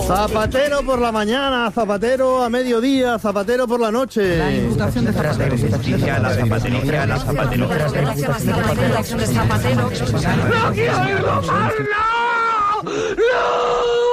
Zapatero por la mañana, Zapatero a mediodía, Zapatero por la noche. La imputación de Zapatero. ¡No quiero irlo mal, no! ¡No!